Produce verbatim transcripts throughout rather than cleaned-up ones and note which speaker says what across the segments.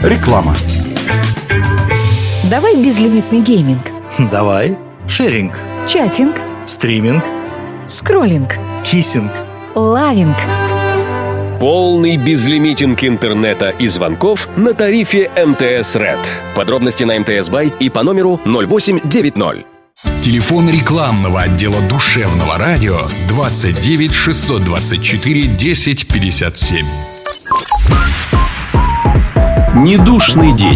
Speaker 1: Реклама.
Speaker 2: Давай безлимитный гейминг.
Speaker 3: Давай. Шеринг.
Speaker 2: Чатинг.
Speaker 3: Стриминг.
Speaker 2: Скроллинг.
Speaker 3: Киссинг.
Speaker 2: Лавинг.
Speaker 4: Полный безлимитинг интернета и звонков на тарифе эм тэ эс Red. Подробности на эм тэ эс Бай и по номеру ноль восемь девять ноль.
Speaker 5: Телефон рекламного отдела душевного радио двадцать девять шестьсот двадцать четыре десять пятьдесят семь.
Speaker 1: Недушный день.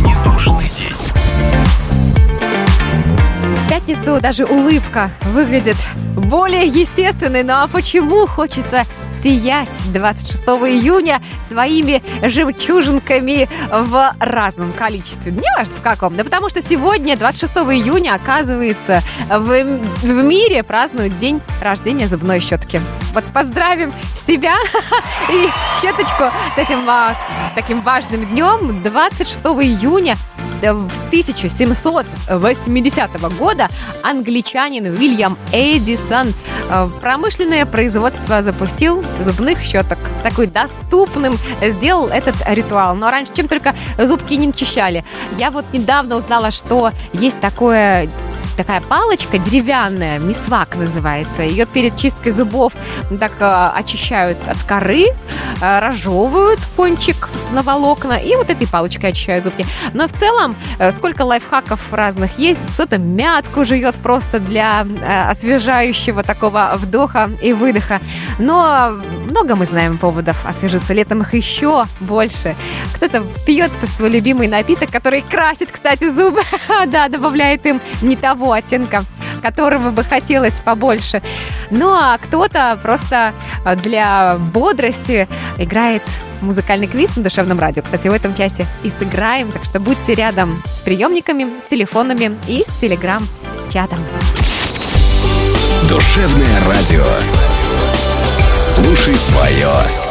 Speaker 6: В пятницу даже улыбка выглядит более естественной. Ну а почему хочется сиять двадцать шестого июня своими жемчужинками в разном количестве? Не важно в каком. Да потому что сегодня, двадцать шестого июня, оказывается, в, в мире празднуют день рождения зубной щетки. Вот поздравим себя и щеточку с этим а, таким важным днем. двадцать шестого июня в тысяча семьсот восьмидесятого года англичанин Уильям Эдисон промышленное производство запустил зубных щеток. Такой доступным сделал этот ритуал. Но раньше чем только зубки не начищали. Я вот недавно узнала, что есть такое... такая палочка деревянная, мисвак называется. Ее перед чисткой зубов так э, очищают от коры, э, разжевывают кончик на волокна и вот этой палочкой очищают зубки. Но в целом, э, сколько лайфхаков разных есть. Кто-то мятку жует просто для э, освежающего такого вдоха и выдоха. Но много мы знаем поводов освежиться. Летом их еще больше. Кто-то пьет свой любимый напиток, который красит, кстати, зубы. Да, добавляет им не того оттенка, которого бы хотелось побольше. Ну, а кто-то просто для бодрости играет музыкальный квиз на Душевном радио. Кстати, в этом часе и сыграем, так что будьте рядом с приемниками, с телефонами и с телеграм-чатом.
Speaker 5: Душевное радио. Слушай свое.